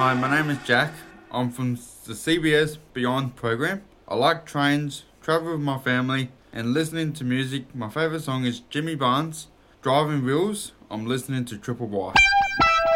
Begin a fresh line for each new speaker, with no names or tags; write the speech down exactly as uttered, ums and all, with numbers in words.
Hi, my name is Jack. I'm from the C B S Beyond program. I like trains, travel with my family, and listening to music. My favourite song is Jimmy Barnes. Driving Wheels, I'm listening to Triple Y.